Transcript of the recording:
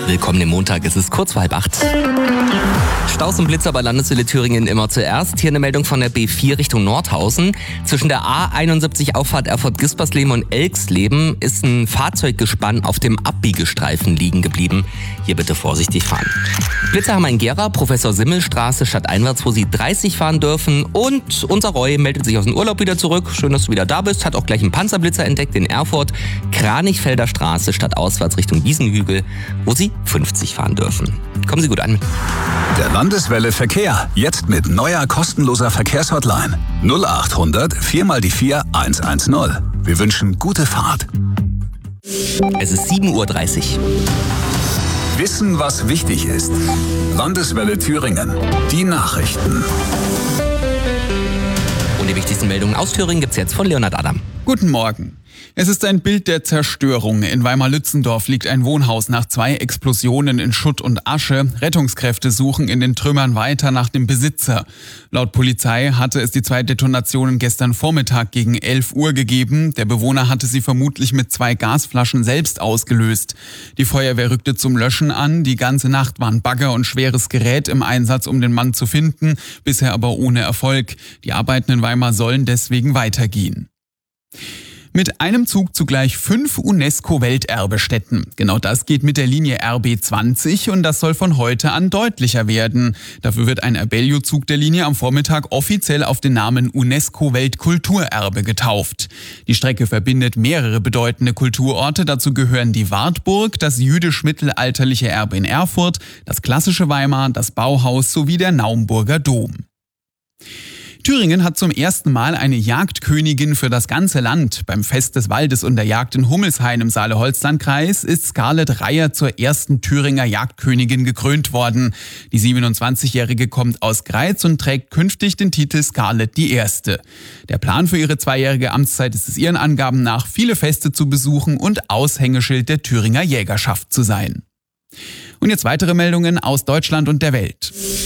Willkommen im Montag, es ist kurz vor 7:30. Staus und Blitzer bei Landeswelle Thüringen immer zuerst. Hier eine Meldung von der B4 Richtung Nordhausen. Zwischen der A71 Auffahrt Erfurt-Gispersleben und Elxleben ist ein Fahrzeuggespann auf dem Abbiegestreifen liegen geblieben. Hier bitte vorsichtig fahren. Blitzer haben in Gera, Professor Simmelstraße stadteinwärts, wo sie 30 fahren dürfen. Und unser Roy meldet sich aus dem Urlaub wieder zurück. Schön, dass du wieder da bist. Hat auch gleich einen Panzerblitzer entdeckt in Erfurt. Kranichfelder Straße stadtauswärts Richtung Wiesenhügel, wo sie 50 fahren dürfen. Kommen Sie gut an. Der Landeswelle Verkehr, jetzt mit neuer kostenloser Verkehrshotline 0800 4x4 110. Wir wünschen gute Fahrt. Es ist 7:30 Uhr. Wissen, was wichtig ist. Landeswelle Thüringen. Die Nachrichten. Und die wichtigsten Meldungen aus Thüringen gibt's jetzt von Leonhard Adam. Guten Morgen. Es ist ein Bild der Zerstörung. In Weimar-Lützendorf liegt ein Wohnhaus nach 2 Explosionen in Schutt und Asche. Rettungskräfte suchen in den Trümmern weiter nach dem Besitzer. Laut Polizei hatte es die 2 Detonationen gestern Vormittag gegen 11 Uhr gegeben. Der Bewohner hatte sie vermutlich mit 2 Gasflaschen selbst ausgelöst. Die Feuerwehr rückte zum Löschen an. Die ganze Nacht waren Bagger und schweres Gerät im Einsatz, um den Mann zu finden. Bisher aber ohne Erfolg. Die Arbeiten in Weimar sollen deswegen weitergehen. Mit einem Zug zugleich 5 UNESCO-Welterbestätten. Genau das geht mit der Linie RB20 und das soll von heute an deutlicher werden. Dafür wird ein Abellio-Zug der Linie am Vormittag offiziell auf den Namen UNESCO-Weltkulturerbe getauft. Die Strecke verbindet mehrere bedeutende Kulturorte. Dazu gehören die Wartburg, das jüdisch-mittelalterliche Erbe in Erfurt, das klassische Weimar, das Bauhaus sowie der Naumburger Dom. Thüringen hat zum ersten Mal eine Jagdkönigin für das ganze Land. Beim Fest des Waldes und der Jagd in Hummelshain im Saale-Holstein-Kreis ist Scarlett Reyer zur ersten Thüringer Jagdkönigin gekrönt worden. Die 27-Jährige kommt aus Greiz und trägt künftig den Titel Scarlett die Erste. Der Plan für ihre 2-jährige Amtszeit ist es ihren Angaben nach, viele Feste zu besuchen und Aushängeschild der Thüringer Jägerschaft zu sein. Und jetzt weitere Meldungen aus Deutschland und der Welt.